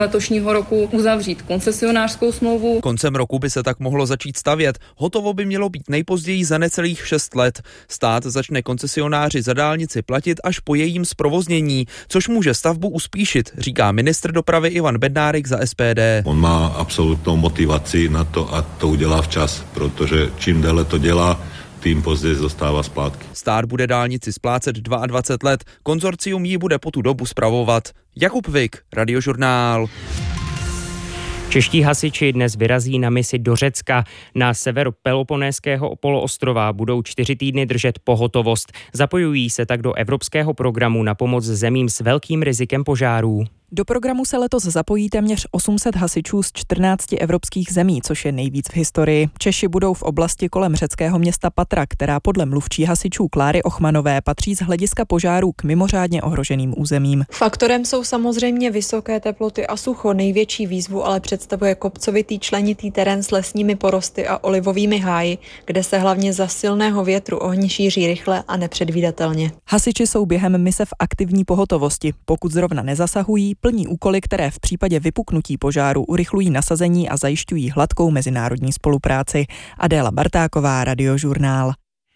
letošního roku uzavřít koncesionářskou smlouvu. Koncem roku by se tak mohlo začít stavět. Hotovo by mělo být nejpozději za necelých 6 let. Stát začne koncesionáři za dálnici platit až po jejím zprovoznění, což může stavbu uspíšit, říká ministr dopravy Ivan Bednárik za SPD. On má absolutnou motivaci na to a to udělá včas, protože čím déle to dělá, tím později dostává zpátky. Stát bude dálnici splácet 22 let, konzorcium ji bude po tu dobu spravovat. Jakub Vik, Radiožurnál. Čeští hasiči dnes vyrazí na misi do Řecka. Na severu Peloponéského poloostrova budou 4 týdny držet pohotovost. Zapojují se tak do evropského programu na pomoc zemím s velkým rizikem požárů. Do programu se letos zapojí téměř 800 hasičů z 14 evropských zemí, což je nejvíc v historii. Češi budou v oblasti kolem řeckého města Patra, která podle mluvčí hasičů Kláry Ochmanové patří z hlediska požárů k mimořádně ohroženým územím. Faktorem jsou samozřejmě vysoké teploty a sucho. Největší výzvu ale představuje kopcovitý členitý terén s lesními porosty a olivovými háji, kde se hlavně za silného větru ohni šíří rychle a nepředvídatelně. Hasiči jsou během mise v aktivní pohotovosti. Pokud zrovna nezasahují, plní úkoly, které v případě vypuknutí požáru urychlují nasazení a zajišťují hladkou mezinárodní spolupráci. Adéla Bartáková, Radiožurnál.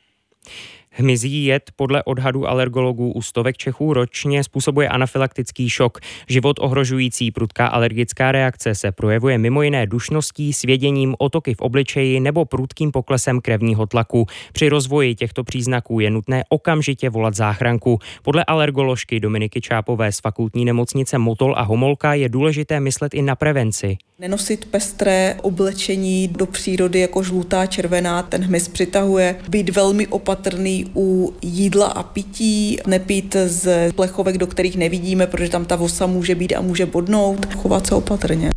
Hmyzí jed podle odhadů alergologů u stovek Čechů ročně způsobuje anafylaktický šok. Život ohrožující prudká alergická reakce se projevuje mimo jiné dušností, svěděním, otoky v obličeji nebo prudkým poklesem krevního tlaku. Při rozvoji těchto příznaků je nutné okamžitě volat záchranku. Podle alergoložky Dominiky Čápové z fakultní nemocnice Motol a Homolka je důležité myslet i na prevenci. Nenosit pestré oblečení do přírody jako žlutá, červená, ten hmyz přitahuje. Být velmi opatrný u jídla a pití, nepít z plechovek, do kterých nevidíme, protože tam ta vosa může být a může bodnout. Chovat se opatrně.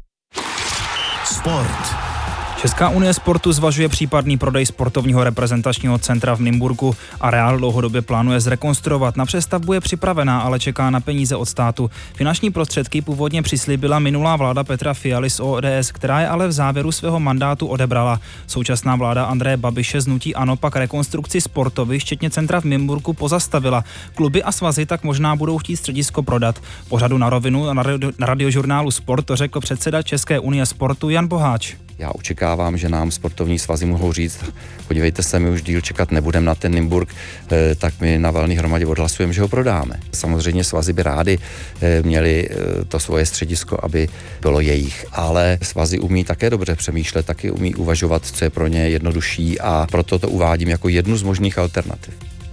Sport. Česká unie sportu zvažuje případný prodej sportovního reprezentačního centra v Nymburku a Real dlouhodobě plánuje zrekonstruovat. Na přestavbu je připravená, ale čeká na peníze od státu. Finanční prostředky původně přislíbila minulá vláda Petra Fialy z ODS, která je ale v závěru svého mandátu odebrala. Současná vláda Andreje Babiše z hnutí ANO pak rekonstrukci sportovišť, včetně centra v Nymburku, pozastavila. Kluby a svazy tak možná budou chtít středisko prodat. Pořadu Na rovinu na Radiožurnálu Sport to řekl předseda České unie sportu Jan Boháč. Já očekávám, že nám sportovní svazy mohou říct, podívejte se, my už díl čekat nebudeme na ten Nymburk, tak my na valné hromadě odhlasujeme, že ho prodáme. Samozřejmě svazy by rádi měli to svoje středisko, aby bylo jejich, ale svazy umí také dobře přemýšlet, taky umí uvažovat, co je pro ně jednodušší a proto to uvádím jako jednu z možných alternativ.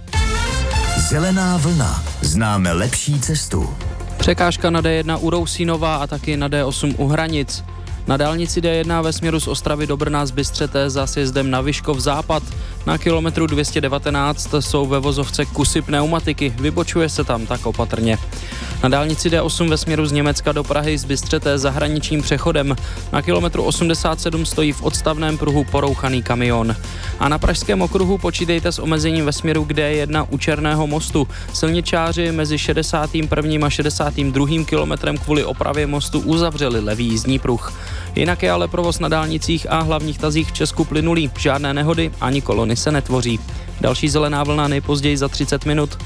Zelená vlna. Známe lepší cestu. Překážka na D1 u Rousínova a taky na D8 u Hranic. Na dálnici D1 ve směru z Ostravy do Brna z Bystřete za sjezdem na Vyškov západ. Na kilometru 219 jsou ve vozovce kusy pneumatiky, vybočuje se tam, tak opatrně. Na dálnici D8 ve směru z Německa do Prahy z Bystřete za hraničním přechodem. Na kilometru 87 stojí v odstavném pruhu porouchaný kamion. A na pražském okruhu počítejte s omezením ve směru k D1 u Černého mostu. Silničáři mezi 61. a 62. kilometrem kvůli opravě mostu uzavřeli levý jízdní pruh. Jinak je ale provoz na dálnicích a hlavních tazích v Česku plynulý. Žádné nehody ani kolony se netvoří. Další zelená vlna nejpozději za 30 minut.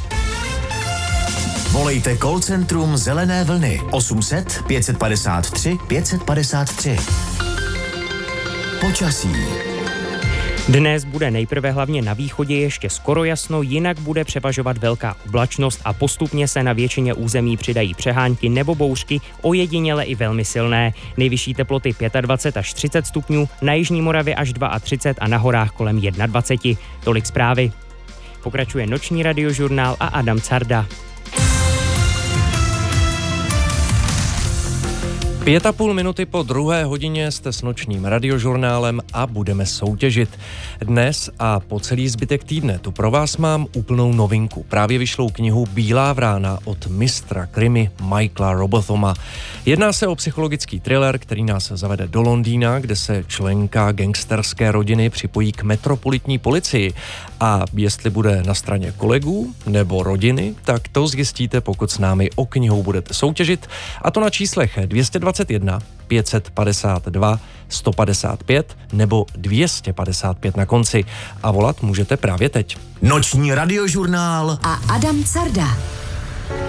Volejte call centrum Zelené vlny 800 553 553. Počasí. Dnes bude nejprve hlavně na východě ještě skoro jasno, jinak bude převažovat velká oblačnost a postupně se na většině území přidají přehánky nebo bouřky, ojediněle i velmi silné. Nejvyšší teploty 25 až 30 stupňů, na jižní Moravě až 32 a na horách kolem 21. Tolik zprávy. Pokračuje noční radiožurnál a Adam Carda. 5,5 minuty po 2. hodině jste s nočním radiožurnálem a budeme soutěžit. Dnes a po celý zbytek týdne tu pro vás mám úplnou novinku. Právě vyšlou knihu Bílá vrána od mistra krimi Michaela Robothoma. Jedná se o psychologický thriller, který nás zavede do Londýna, kde se členka gangsterské rodiny připojí k metropolitní policii. A jestli bude na straně kolegů nebo rodiny, tak to zjistíte, pokud s námi o knihu budete soutěžit. A to na číslech 221 552 155 nebo 255 na konci. A volat můžete právě teď. Noční radiožurnál a Adam Carda.